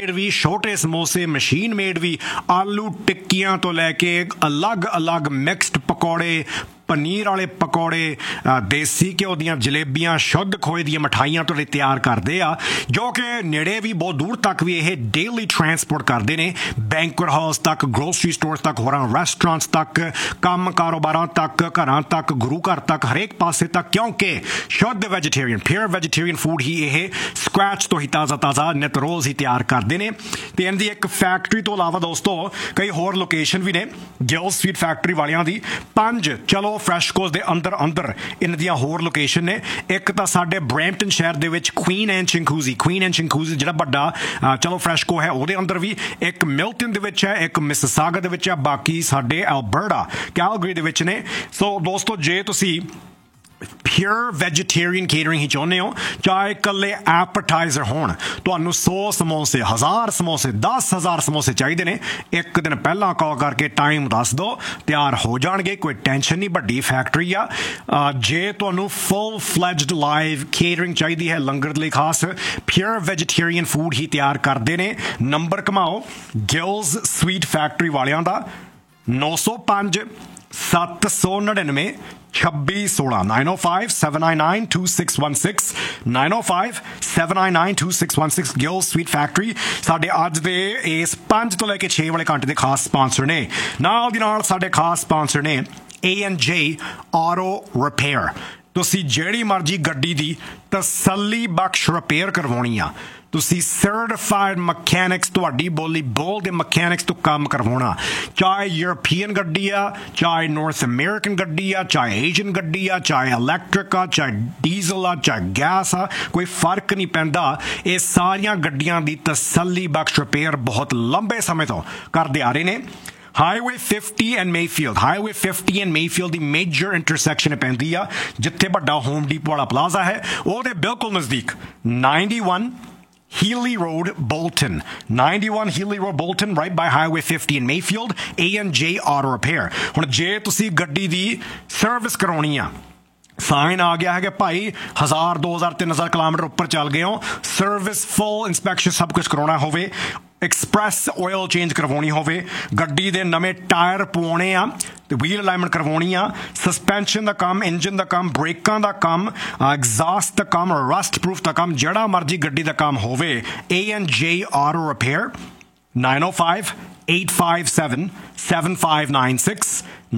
Made भी, छोटे समोसे मशीन मेड भी, आलू टिक्कियां तो लैके अलग अलग मिक्सड पकौड़े, पनीर वाले पकौड़े, देसी घ्यो ਦੀਆਂ जलेबियां, शुद्ध खोए ਦੀਆਂ मिठाइयां ਤੁਹਾਡੇ ਤਿਆਰ ਕਰਦੇ ਆ ਜੋ ਕਿ ਨੇੜੇ ਵੀ ਬਹੁਤ ਦੂਰ ਤੱਕ ਵੀ ਇਹ ਡੇਲੀ ਟਰਾਂਸਪੋਰਟ ਕਰਦੇ ਨੇ ਬੈਂਕੁਏਟ ਹਾਲਸ ਤੱਕ, ਗਰੋਸਰੀ ਸਟੋਰਸ ਤੱਕ, ਹੋਰਾਂ ਰੈਸਟੋਰੈਂਟਸ ਤੱਕ, ਕੰਮ ਕਾਰੋਬਾਰਾਂ ਤੱਕ, ਘਰਾਂ ਤੱਕ, ਗੁਰੂ ਘਰ ਤੱਕ, ਹਰੇਕ ਪਾਸੇ ਤੱਕ ਕਿਉਂਕਿ ਸ਼ੁੱਧ ਵੈਜੀਟੇਰੀਅਨ ਪਿਓਰ ਵੈਜੀਟੇਰੀਅਨ ਫੂਡ ਹੀ ਇਹ ਸਕ੍ਰੈਚ ਤੋਂ ਹੀ ਤਾਜ਼ਾ ਨਿਤ ਰੋਜ਼ ਹੀ ਤਿਆਰ ਕਰਦੇ ਨੇ। ਤੇ ਇਹਨਾਂ ਦੀ ਇੱਕ ਫੈਕਟਰੀ ਤੋਂ ਇਲਾਵਾ ਦੋਸਤੋ ਕਈ ਹੋਰ ਲੋਕੇਸ਼ਨ ਵੀ ਨੇ ਗਿਲ ਸਵੀਟ ਫੈਕਟਰੀ ਵਾਲਿਆਂ ਦੀ 5 ਚਲੋ ਫਰੈਸ਼ਕੋਸ ਦੇ ਅੰਦਰ ਇਹਨਾਂ ਦੀਆਂ ਹੋਰ ਲੋਕੇਸ਼ਨ ਨੇ। ਇੱਕ ਤਾਂ ਸਾਡੇ ਬਰੈਂਪਟਨ ਸ਼ਹਿਰ ਦੇ ਵਿੱਚ ਕੁਈਨ ਐਂਡ ਸ਼ਿੰਕੂਜ਼ੀ ਜਿਹੜਾ ਵੱਡਾ ਚਲੋ ਫਰੈਸ਼ਕੋ ਹੈ ਉਹਦੇ ਅੰਦਰ ਵੀ, ਇੱਕ ਮਿਲਟਨ ਦੇ ਵਿੱਚ ਹੈ, ਇੱਕ ਮਿਸਿਸਾਗਾ ਦੇ ਵਿੱਚ ਹੈ, ਬਾਕੀ ਸਾਡੇ ਐਲਬਰਟਾ ਕੈਲਗਰੀ ਦੇ ਵਿੱਚ ਨੇ। ਸੋ ਦੋਸਤੋ ਜੇ ਤੁਸੀਂ ਪਿਓਰ ਵੈਜੀਟੇਰੀਅਨ ਕੇਟਰਿੰਗ ਹੀ ਚਾਹੁੰਦੇ ਹੋ, ਚਾਹੇ ਇਕੱਲੇ ਐਪੇਟਾਈਜ਼ਰ ਹੋਣ, ਤੁਹਾਨੂੰ 100 ਸਮੋਸੇ, 1000 ਸਮੋਸੇ, 10,000 ਸਮੋਸੇ ਚਾਹੀਦੇ ਨੇ, ਇੱਕ ਦਿਨ ਪਹਿਲਾਂ ਕਾਲ ਕਰਕੇ ਟਾਈਮ ਦੱਸ ਦਿਓ, ਤਿਆਰ ਹੋ ਜਾਣਗੇ। ਕੋਈ ਟੈਨਸ਼ਨ ਨਹੀਂ, ਵੱਡੀ ਫੈਕਟਰੀ ਆ। ਜੇ ਤੁਹਾਨੂੰ ਫੁੱਲ ਫਲੈਜਡ ਲਾਈਵ ਕੇਟਰਿੰਗ ਚਾਹੀਦੀ ਹੈ ਲੰਗਰ ਦੇ ਲਈ ਖਾਸ, ਪਿਓਰ ਵੈਜੀਟੇਰੀਅਨ ਫੂਡ ਹੀ ਤਿਆਰ ਕਰਦੇ ਨੇ। ਨੰਬਰ ਘਮਾਓ ਗਿਲਸ ਸਵੀਟ ਫੈਕਟਰੀ ਵਾਲਿਆਂ ਦਾ 905 799 2616 905-799-2616 905-799-2616 ਗਿਲ ਸਵੀਟ ਫੈਕਟਰੀ ਸਾਡੇ ਅੱਜ ਦੇ ਇਸ 5 ਤੋਂ ਲੈ ਕੇ 6 ਵਾਲੇ ਘੰਟੇ ਦੇ ਖਾਸ ਸਪਾਂਸਰ ਨੇ। ਨਾਲ ਦੀ ਨਾਲ ਸਾਡੇ ਖਾਸ ਸਪਾਂਸਰ ਨੇ A&J ਆਟੋ ਰਿਪੇਅਰ। ਤੁਸੀਂ ਜਿਹੜੀ ਮਰਜ਼ੀ ਗੱਡੀ ਦੀ ਤਸੱਲੀ ਬਖਸ਼ ਰਿਪੇਅਰ ਕਰਵਾਉਣੀ ਆ, ਤੁਸੀਂ ਸਰਟੀਫਾਈਡ ਮਕੈਨਿਕਸ, ਤੁਹਾਡੀ ਬੋਲੀ ਦੇ ਮਕੈਨਿਕਸ ਤੋਂ ਕੰਮ ਕਰਵਾਉਣਾ, ਚਾਹੇ ਯੂਰਪੀਅਨ ਗੱਡੀ ਆ, ਚਾਹੇ ਨਾਰਥ ਅਮਰੀਕਨ ਗੱਡੀ ਆ, ਚਾਹੇ ਏਸ਼ੀਅਨ ਗੱਡੀ ਆ, ਚਾਹੇ ਇਲੈਕਟ੍ਰਿਕ ਆ, ਚਾਹੇ ਡੀਜ਼ਲ ਆ, ਚਾਹੇ ਗੈਸ ਆ, ਕੋਈ ਫਰਕ ਨਹੀਂ ਪੈਂਦਾ। ਇਹ ਸਾਰੀਆਂ ਗੱਡੀਆਂ ਦੀ ਤਸੱਲੀ ਬਖਸ਼ ਰਿਪੇਅਰ ਬਹੁਤ ਲੰਬੇ ਸਮੇਂ ਤੋਂ ਕਰਦੇ ਆ ਰਹੇ ਨੇ। Highway 50 and Mayfield, Highway 50 and Mayfield the major intersection ਪੈਂਦੀ ਆ ਜਿੱਥੇ ਵੱਡਾ ਹੋਮ ਡੀਪੋ ਵਾਲਾ ਪਲਾਜ਼ਾ ਹੈ, ਉਹਦੇ ਬਿਲਕੁਲ ਨਜ਼ਦੀਕ 91 Healy Road, Bolton. 91 Healy Road, Bolton, right by Highway 50 in Mayfield. A&J Auto Repair. ਹੁਣ ਜੇ ਤੁਸੀਂ ਗੱਡੀ ਦੀ ਸਰਵਿਸ ਕਰਾਉਣੀ ਆ, ਸਾਈਨ ਆ ਗਿਆ ਹੈ ਕਿ ਭਾਈ 1000 2000 3000 ਕਿਲੋਮੀਟਰ ਉੱਪਰ ਚੱਲ ਗਏ ਹੋ, ਸਰਵਿਸ ਫੁੱਲ ਇੰਸਪੈਕਸ਼ਨ ਸਭ ਕੁਝ ਕਰਾਉਣਾ ਹੋਵੇ, ਐਕਸਪ੍ਰੈਸ ਆਇਲ ਚੇਂਜ ਕਰਵਾਉਣੀ ਹੋਵੇ, ਗੱਡੀ ਦੇ ਨਵੇਂ ਟਾਇਰ ਪਵਾਉਣੇ ਆ ਤੇ ਵੀਲ ਅਲਾਈਨਮੈਂਟ ਕਰਵਾਉਣੀ ਆ, ਸਸਪੈਂਸ਼ਨ ਦਾ ਕੰਮ, ਇੰਜਨ ਦਾ ਕੰਮ, ਬ੍ਰੇਕਾਂ ਦਾ ਕੰਮ, ਐਗਜ਼ਾਸਟ ਦਾ ਕੰਮ, ਰਸਟ ਪ੍ਰੂਫ ਦਾ ਕੰਮ, ਜਿਹੜਾ ਮਰਜ਼ੀ ਗੱਡੀ ਦਾ ਕੰਮ ਹੋਵੇ, A&J Auto Repair 905-857-7596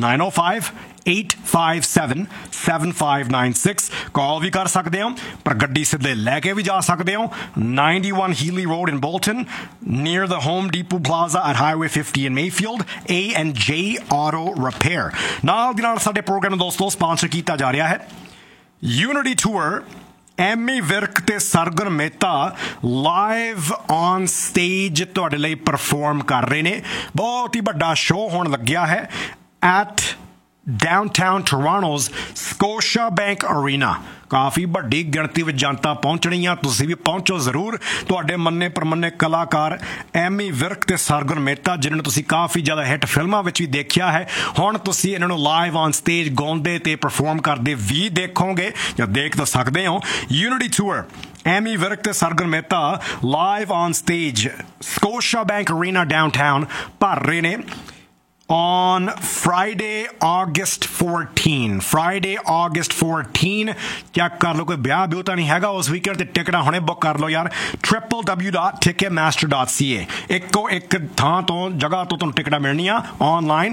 905-857-7596 ਕਾਲ ਵੀ ਕਰ ਸਕਦੇ ਹੋ, ਪਰ ਗੱਡੀ ਸਿੱਧੇ ਲੈ ਕੇ ਵੀ ਜਾ ਸਕਦੇ ਹੋ। 91 Healy Road in Bolton, near the Home Depot Plaza at Highway 50 in Mayfield, A&J Auto Repair। ਨਾਲ ਦੀ ਨਾਲ ਸਾਡੇ ਪ੍ਰੋਗਰਾਮ ਨੂੰ ਦੋਸਤੋ ਸਪਾਂਸਰ ਕੀਤਾ ਜਾ ਰਿਹਾ ਹੈ Unity Tour। ਐਮੀ ਵਿਰਕ ਤੇ Sargun Mehta live on stage ਤੁਹਾਡੇ ਲਈ ਪਰਫਾਰਮ ਕਰ ਰਹੇ ਨੇ। ਬਹੁਤ ਹੀ ਵੱਡਾ ਸ਼ੋਅ ਹੋਣ ਲੱਗਿਆ ਹੈ ਐਟ ਡਾਊਨਟਾਊਨ ਟੋਰਾਂਟੋ's Scotiabank Arena। ਕਾਫੀ ਵੱਡੀ ਗਿਣਤੀ ਵਿੱਚ ਜਨਤਾ ਪਹੁੰਚਣੀ ਆ, ਤੁਸੀਂ ਵੀ ਪਹੁੰਚੋ ਜ਼ਰੂਰ। ਤੁਹਾਡੇ ਮੰਨੇ ਪ੍ਰਮੰਨੇ ਕਲਾਕਾਰ ਐਮੀ ਵਿਰਕ ਤੇ ਸਰਗੁਣ ਮਹਿਤਾ, ਜਿਨ੍ਹਾਂ ਨੂੰ ਤੁਸੀਂ ਕਾਫੀ ਜ਼ਿਆਦਾ ਹਿੱਟ ਫਿਲਮਾਂ ਵਿੱਚ ਵੀ ਦੇਖਿਆ ਹੈ, ਹੁਣ ਤੁਸੀਂ ਇਹਨਾਂ ਨੂੰ ਲਾਈਵ ਔਨ ਸਟੇਜ ਗਾਉਂਦੇ ਤੇ ਪਰਫਾਰਮ ਕਰਦੇ ਵੀ ਦੇਖੋਗੇ ਜਾਂ ਦੇਖ ਤਾਂ ਸਕਦੇ ਹੋ। ਯੂਨਿਟੀ ਟੂਰ ਐਮੀ ਵਿਰਕ ਤੇ Sargun Mehta live on stage Scotiabank Arena downtown ਭਰ ਰਹੇ ਨੇ on Friday, August 14. Friday, August 14. Check ਕਰ ਲਓ ਕੋਈ ਵਿਆਹ ਵਿਊ ਤਾਂ ਨਹੀਂ ਹੈਗਾ ਉਸ ਵੀਕਐਂਡ ਤੇ ਟਿਕਟਾਂ ਹੁਣੇ ਬੁੱਕ ਕਰ ਲਓ ਯਾਰ www.ticketmaster.ca। ਇੱਕੋ ਇੱਕ ਥਾਂ ਤੋਂ ਜਗ੍ਹਾ ਤੋਂ ਤੁਹਾਨੂੰ ਟਿਕਟਾਂ ਮਿਲਣੀਆਂ online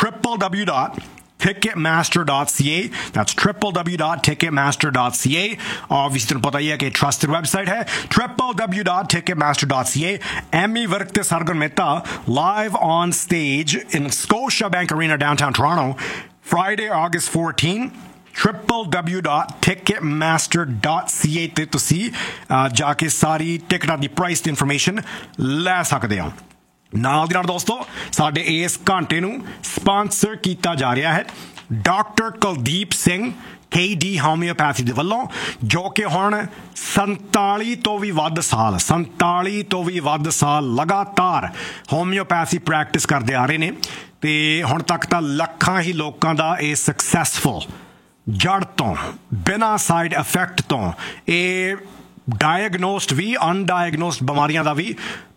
www.ticketmaster.ca। That's www.ticketmaster.ca। Obviously ਤੁਹਾਨੂੰ ਪਤਾ ਹੀ ਹੈ ਕਿ trusted website ਹੈ www.ticketmaster.ca। ਐਮੀ ਵਿਰਕ ਤੇ Sargun Mehta live on stage in Scotiabank Arena downtown Toronto Friday, August 14। www.ticketmaster.ca ਤੇ ਤੁਸੀਂ ਜਾ ਕੇ ਸਾਰੀ ਟਿਕਟਾਂ ਦੀ ਪ੍ਰਾਈਸ ਦੀ ਇਨਫੋਰਮੇਸ਼ਨ ਲੈ ਸਕਦੇ ਹੋ। ਨਾਲ ਦੀ ਨਾਲ ਦੋਸਤੋ ਸਾਡੇ ਇਸ ਘੰਟੇ ਨੂੰ ਸਪਾਂਸਰ ਕੀਤਾ ਜਾ ਰਿਹਾ ਹੈ doctor Kuldeep Singh KD homeopathy ਦੇ ਵੱਲੋਂ, ਜੋ ਕਿ ਹੁਣ 47 ਤੋਂ ਵੀ ਵੱਧ ਸਾਲ ਲਗਾਤਾਰ ਹੋਮਿਓਪੈਥੀ ਪ੍ਰੈਕਟਿਸ ਕਰਦੇ ਆ ਰਹੇ ਨੇ ਤੇ ਹੁਣ ਤੱਕ ਤਾਂ ਲੱਖਾਂ ਹੀ ਲੋਕਾਂ ਦਾ ਇਹ ਸਕਸੈਸਫੁਲ ਜੜ ਤੋਂ ਬਿਨਾਂ ਸਾਈਡ ਇਫੈਕਟ ਤੋਂ ਇਹ ਡਾਇਗਨੋਸਡ ਵੀ ਅਨਡਾਇਗਨੋਸਡ ਬਿਮਾਰੀਆਂ ਦਾ ਵੀ